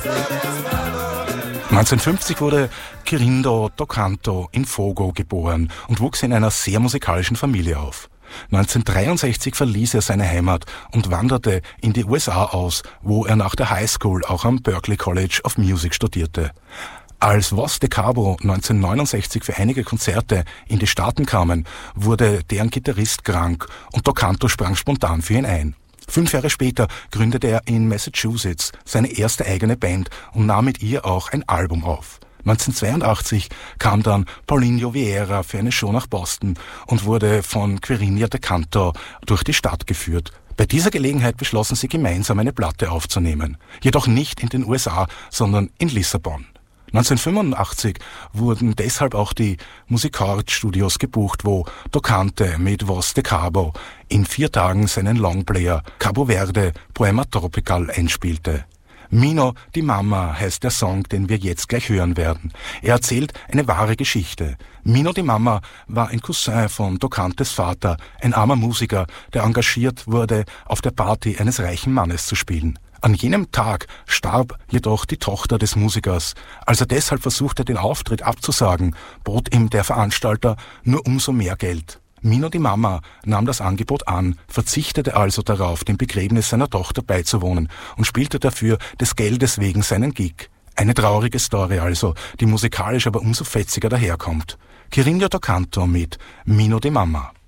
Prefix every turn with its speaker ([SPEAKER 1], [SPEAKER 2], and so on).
[SPEAKER 1] 1950 wurde Quirindo Tocanto in Fogo geboren und wuchs in einer sehr musikalischen Familie auf. 1963 verließ er seine Heimat und wanderte in die USA aus, wo er nach der High School auch am Berklee College of Music studierte. Als Voz de Cabo 1969 für einige Konzerte in die Staaten kamen, wurde deren Gitarrist krank und Tocanto sprang spontan für ihn ein. 5 Jahre später gründete er in Massachusetts seine erste eigene Band und nahm mit ihr auch ein Album auf. 1982 kam dann Paulinho Vieira für eine Show nach Boston und wurde von Quirino Tocanto durch die Stadt geführt. Bei dieser Gelegenheit beschlossen sie gemeinsam eine Platte aufzunehmen. Jedoch nicht in den USA, sondern in Lissabon. 1985 wurden deshalb auch die Musicart-Studios gebucht, wo Tocante mit Voz de Cabo in 4 Tagen seinen Longplayer Cabo Verde Poema Tropical einspielte. Mino di Mama heißt der Song, den wir jetzt gleich hören werden. Er erzählt eine wahre Geschichte. Mino di Mama war ein Cousin von Tocantes Vater, ein armer Musiker, der engagiert wurde, auf der Party eines reichen Mannes zu spielen. An jenem Tag starb jedoch die Tochter des Musikers. Als er deshalb versuchte, den Auftritt abzusagen, bot ihm der Veranstalter nur umso mehr Geld. Mino di Mama nahm das Angebot an, verzichtete also darauf, dem Begräbnis seiner Tochter beizuwohnen und spielte dafür des Geldes wegen seinen Gig. Eine traurige Story also, die musikalisch aber umso fetziger daherkommt. Quirino Tocanto mit Mino di Mama.